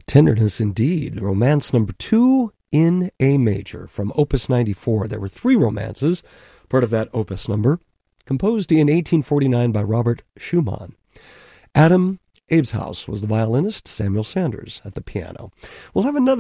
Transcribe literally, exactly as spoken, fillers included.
Tenderness indeed. Romance number two in A major from Opus ninety-four. There were three romances, part of that opus number, composed in eighteen forty-nine by Robert Schumann. Adam Abeshouse was the violinist, Samuel Sanders at the piano. We'll have another